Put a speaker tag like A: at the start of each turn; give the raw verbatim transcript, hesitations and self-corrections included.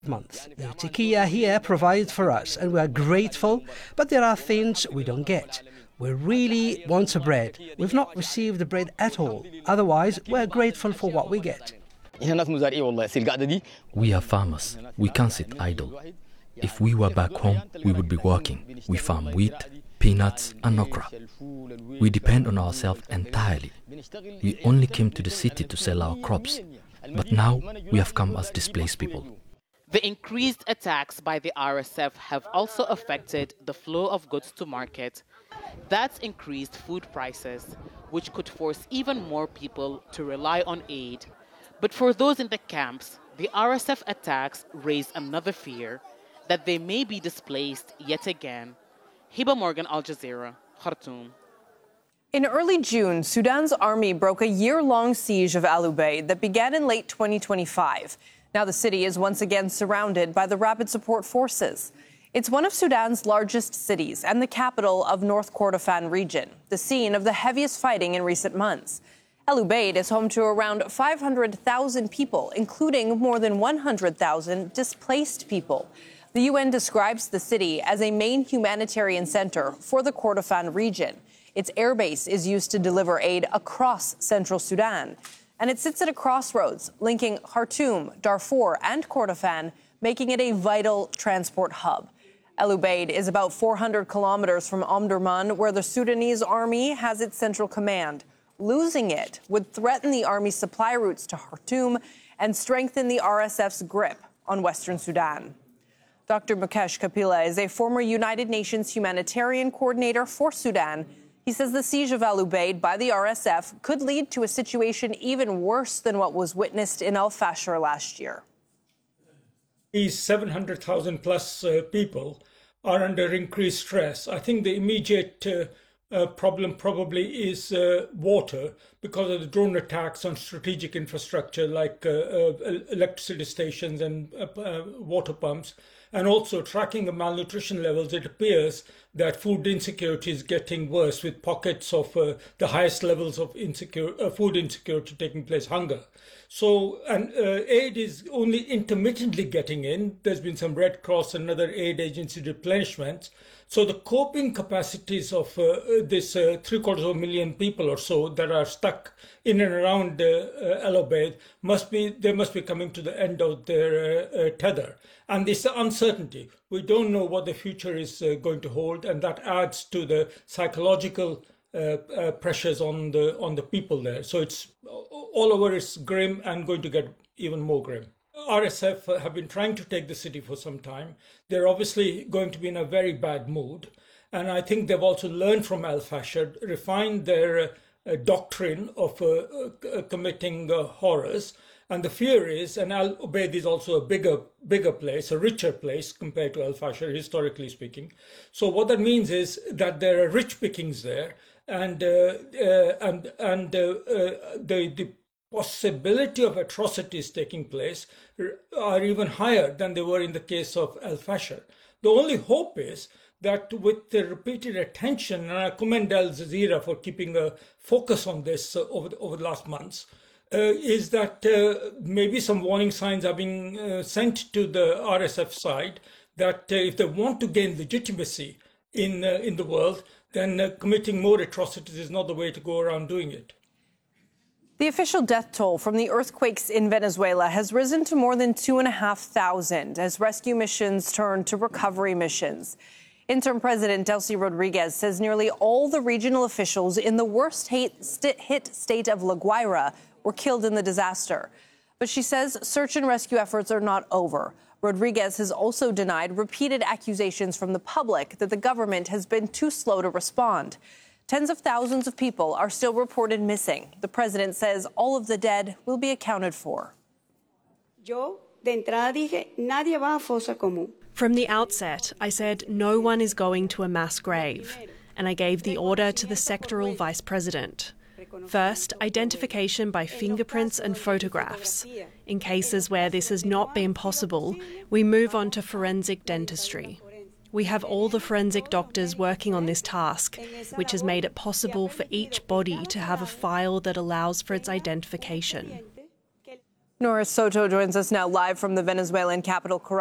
A: month. The Tikiya here provides for us, and we are grateful, but there are things we don't get. We really want a bread. We've not received the bread at all. Otherwise, we're grateful for what we get.
B: We are farmers. We can't sit idle. If we were back home, we would be working. We farm wheat, peanuts and okra. We depend on ourselves entirely. We only came to the city to sell our crops, but now we have come as displaced people.
C: The increased attacks by the R S F have also affected the flow of goods to market. That's increased food prices, which could force even more people to rely on aid. But for those in the camps, the R S F attacks raise another fear, that they may be displaced yet again. Hiba Morgan, Al Jazeera, Khartoum.
D: In early June, Sudan's army broke a year-long siege of Al Ubaid that began in late twenty twenty-five. Now the city is once again surrounded by the Rapid Support Forces. It's one of Sudan's largest cities and the capital of North Kordofan region, the scene of the heaviest fighting in recent months. Al Ubaid is home to around five hundred thousand people, including more than one hundred thousand displaced people. The U N describes the city as a main humanitarian center for the Kordofan region. Its airbase is used to deliver aid across central Sudan. And it sits at a crossroads linking Khartoum, Darfur and Kordofan, making it a vital transport hub. Al Ubaid is about four hundred kilometers from Omdurman, where the Sudanese army has its central command. Losing it would threaten the army's supply routes to Khartoum and strengthen the R S F's grip on western Sudan. Doctor Mukesh Kapila is a former United Nations humanitarian coordinator for Sudan. He says the siege of Al Ubaid by the R S F could lead to a situation even worse than what was witnessed in Al Fasher last year.
E: These seven hundred thousand plus uh, people are under increased stress. I think the immediate uh, uh, problem probably is uh, water, because of the drone attacks on strategic infrastructure like uh, uh, electricity stations and uh, uh, water pumps. And also tracking the malnutrition levels, it appears that food insecurity is getting worse, with pockets of uh, the highest levels of insecure, uh, food insecurity taking place, hunger. So, and uh, aid is only intermittently getting in. There's been some Red Cross and other aid agency replenishments. So the coping capacities of uh, this uh, three quarters of a million people or so that are stuck in and around uh, uh, Al Ubaid must be, they must be coming to the end of their uh, uh, tether. And this uncertainty, we don't know what the future is uh, going to hold, and that adds to the psychological uh, uh, pressures on the on the people there. So it's all over, it's grim and going to get even more grim. R S F have been trying to take the city for some time. They're obviously going to be in a very bad mood. And I think they've also learned from Al Fasher, refined their uh, doctrine of uh, uh, committing uh, horrors. And the fear is, and Al Ubaid is also a bigger, bigger place, a richer place compared to Al Fasher, historically speaking. So what that means is that there are rich pickings there, and uh, uh, and and uh, uh, the the possibility of atrocities taking place are even higher than they were in the case of Al Fasher. The only hope is that with the repeated attention, and I commend Al Jazeera for keeping a focus on this uh, over the, over the last months. Uh, is that uh, maybe some warning signs are being uh, sent to the R S F side that uh, if they want to gain legitimacy in uh, in the world, then uh, committing more atrocities is not the way to go around doing it.
D: The official death toll from the earthquakes in Venezuela has risen to more than two and a half thousand as rescue missions turn to recovery missions. Interim President Delcy Rodriguez says nearly all the regional officials in the worst hit state of La Guaira were killed in the disaster. But she says search and rescue efforts are not over. Rodriguez has also denied repeated accusations from the public that the government has been too slow to respond. Tens of thousands of people are still reported missing. The president says all of the dead will be accounted for.
F: Yo de entrada dije, nadie va a fosa común.
G: From the outset, I said no one is going to a mass grave, and I gave the order to the sectoral vice president. First, identification by fingerprints and photographs. In cases where this has not been possible, we move on to forensic dentistry. We have all the forensic doctors working on this task, which has made it possible for each body to have a file that allows for its identification.
D: Norris Soto joins us now live from the Venezuelan capital, Caracas.